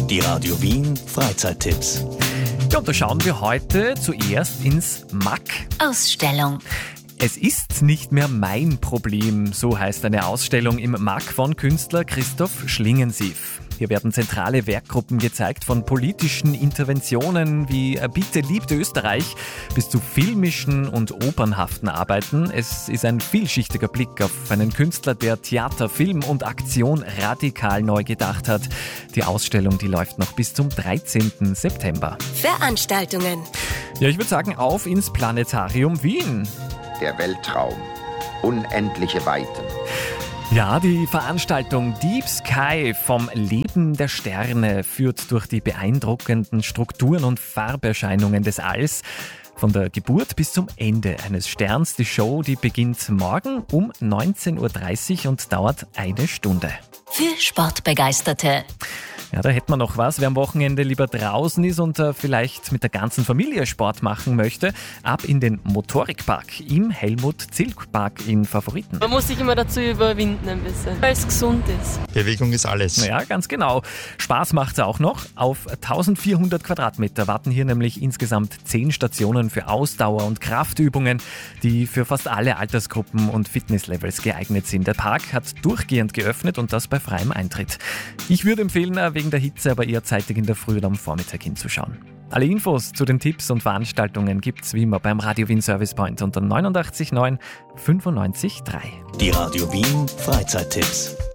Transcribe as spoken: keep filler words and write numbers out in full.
Die Radio Wien Freizeittipps. Ja, und da schauen wir heute zuerst ins M A C. Ausstellung. Es ist nicht mehr mein Problem, so heißt eine Ausstellung im M A C von Künstler Christoph Schlingensief. Hier werden zentrale Werkgruppen gezeigt, von politischen Interventionen wie Bitte liebt Österreich bis zu filmischen und opernhaften Arbeiten. Es ist ein vielschichtiger Blick auf einen Künstler, der Theater, Film und Aktion radikal neu gedacht hat. Die Ausstellung, die läuft noch bis zum dreizehnten September. Veranstaltungen. Ja, ich würde sagen, auf ins Planetarium Wien. Der Weltraum. Unendliche Weiten. Ja, die Veranstaltung Deep Sky vom Leben der Sterne führt durch die beeindruckenden Strukturen und Farberscheinungen des Alls. Von der Geburt bis zum Ende eines Sterns. Die Show, die beginnt morgen um neunzehn Uhr dreißig und dauert eine Stunde. Für Sportbegeisterte. Ja, da hätte man noch was. Wer am Wochenende lieber draußen ist und äh, vielleicht mit der ganzen Familie Sport machen möchte, ab in den Motorikpark im Helmut-Zilk-Park in Favoriten. Man muss sich immer dazu überwinden ein bisschen, weil es gesund ist. Bewegung ist alles. Ja, ganz genau. Spaß macht's auch noch. Auf eintausendvierhundert Quadratmeter warten hier nämlich insgesamt zehn Stationen für Ausdauer- und Kraftübungen, die für fast alle Altersgruppen und Fitnesslevels geeignet sind. Der Park hat durchgehend geöffnet und das bei freiem Eintritt. Ich würde empfehlen, wegen der Hitze aber eher zeitig in der Früh oder am Vormittag hinzuschauen. Alle Infos zu den Tipps und Veranstaltungen gibt's wie immer beim Radio Wien Service Point unter neunundachtzig neun fünfundneunzig drei. Die Radio Wien Freizeittipps.